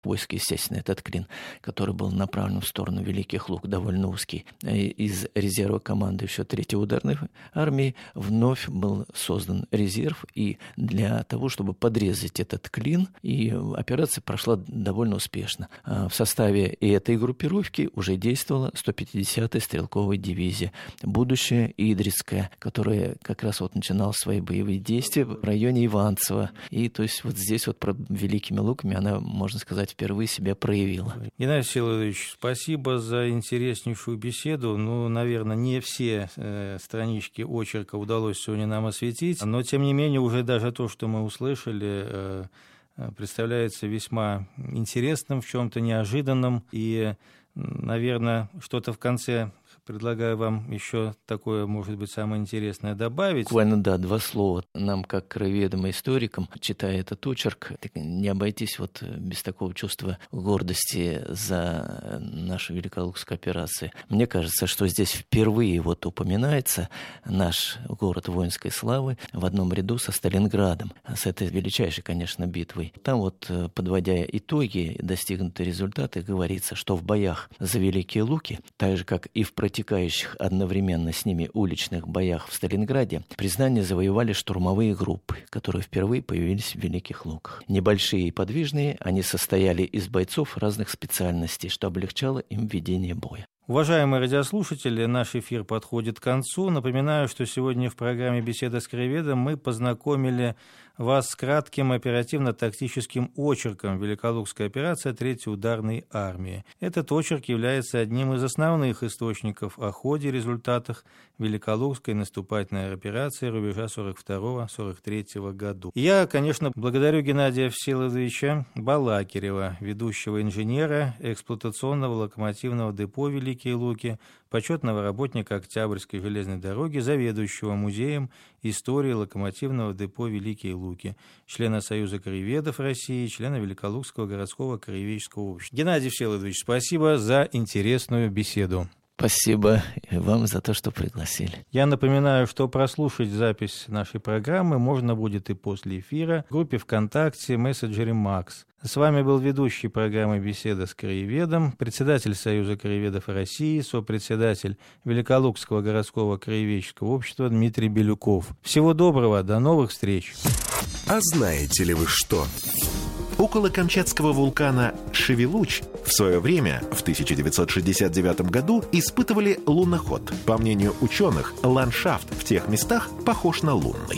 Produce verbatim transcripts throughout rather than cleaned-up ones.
войск, естественно, этот клин, который был направлен в сторону Великих Луг, довольно узкий, из резерва команды еще третьей ударной армии вновь был создан резерв, и для того, чтобы подрезать этот клин, и операция прошла довольно успешно. В составе и этой группировки уже действовала сто пятидесятая стрелковая дивизия, будущая Идрицкая, которая как раз вот начинала свои боевые действия в районе Иванцева. И то есть вот здесь вот про Великими Луками она, можно сказать, впервые себя проявила. Геннадий Всеволодович, спасибо за интереснейшую беседу. Ну, наверное, не все э, странички очерка удалось сегодня нам осветить, но, тем не менее, уже даже то, что мы услышали, э, представляется весьма интересным, в чем-то неожиданным. И, наверное, что-то в конце предлагаю вам еще такое, может быть, самое интересное добавить. Буквально, да, два слова. Нам, как краеведам и историкам, читая этот очерк, не обойтись вот без такого чувства гордости за нашу Великолукскую операцию. Мне кажется, что здесь впервые вот упоминается наш город воинской славы в одном ряду со Сталинградом, с этой величайшей, конечно, битвой. Там вот, подводя итоги, достигнутые результаты, говорится, что в боях за Великие Луки, так же, как и в протекающих одновременно с ними уличных боях в Сталинграде, признание завоевали штурмовые группы, которые впервые появились в Великих Луках. Небольшие и подвижные, они состояли из бойцов разных специальностей, что облегчало им ведение боя. Уважаемые радиослушатели, наш эфир подходит к концу. Напоминаю, что сегодня в программе «Беседа с краеведом» мы познакомили вас с кратким оперативно-тактическим очерком «Великолукская операция третьей ударной армии». Этот очерк является одним из основных источников о ходе и результатах Великолукской наступательной операции рубежа сорок второго — сорок третьего году. И я, конечно, благодарю Геннадия Всеволодовича Балакирева, ведущего инженера эксплуатационного локомотивного депо «Великие Луки», почетного работника Октябрьской железной дороги, заведующего музеем истории локомотивного депо «Великие Луки», члена Союза краеведов России, члена Великолукского городского краеведческого общества. Геннадий Всеволодович, спасибо за интересную беседу. Спасибо вам за то, что пригласили. Я напоминаю, что прослушать запись нашей программы можно будет и после эфира в группе ВКонтакте, мессенджере Макс. С вами был ведущий программы «Беседа с краеведом», председатель Союза краеведов России, сопредседатель Великолукского городского краеведческого общества Дмитрий Белюков. Всего доброго, до новых встреч. А знаете ли вы что? Около камчатского вулкана Шевелуч в свое время, в тысяча девятьсот шестьдесят девятом году, испытывали луноход. По мнению ученых, ландшафт в тех местах похож на лунный.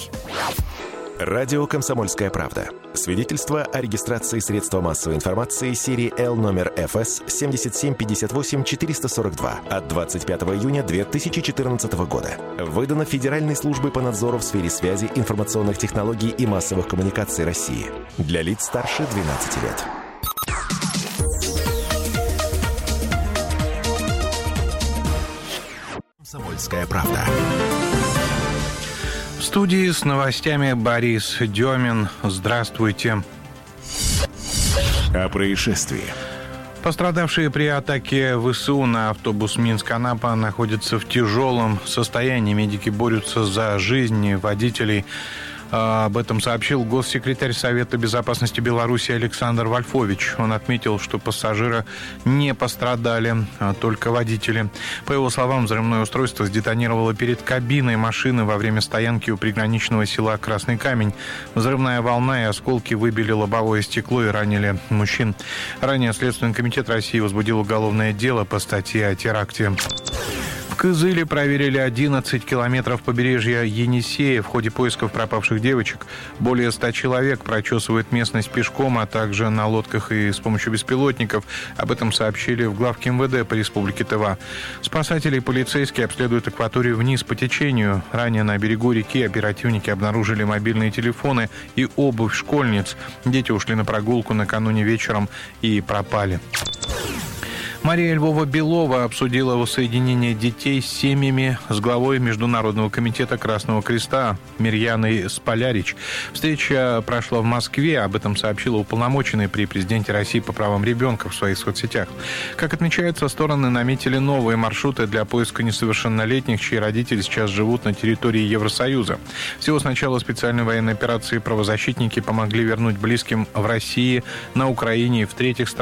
Радио «Комсомольская правда». Свидетельство о регистрации средства массовой информации серии Л номер эф эс семь семь пять восемь четыре四два от двадцать пятого июня две тысячи четырнадцатого года. Выдано Федеральной службой по надзору в сфере связи, информационных технологий и массовых коммуникаций России. Для лиц старше двенадцати лет. «Комсомольская правда». В студии с новостями Борис Демин. Здравствуйте. О происшествии. Пострадавшие при атаке ВСУ на автобус Минск-Анапа находятся в тяжелом состоянии. Медики борются за жизни водителей. Об этом сообщил госсекретарь Совета безопасности Беларуси Александр Вольфович. Он отметил, что пассажиры не пострадали, а только водители. По его словам, взрывное устройство сдетонировало перед кабиной машины во время стоянки у приграничного села Красный Камень. Взрывная волна и осколки выбили лобовое стекло и ранили мужчин. Ранее Следственный комитет России возбудил уголовное дело по статье о теракте. В Кызыле проверили одиннадцать километров побережья Енисея. В ходе поисков пропавших девочек более ста человек прочесывают местность пешком, а также на лодках и с помощью беспилотников. Об этом сообщили в главке эм вэ дэ по Республике Тыва. Спасатели и полицейские обследуют акваторию вниз по течению. Ранее на берегу реки оперативники обнаружили мобильные телефоны и обувь школьниц. Дети ушли на прогулку накануне вечером и пропали. Мария Львова-Белова обсудила воссоединение детей с семьями с главой Международного комитета Красного Креста Мирьяной Сполярич. Встреча прошла в Москве, об этом сообщила уполномоченная при президенте России по правам ребенка в своих соцсетях. Как отмечается, стороны наметили новые маршруты для поиска несовершеннолетних, чьи родители сейчас живут на территории Евросоюза. Всего с начала специальной военной операции правозащитники помогли вернуть близким в России, на Украине и в третьих странах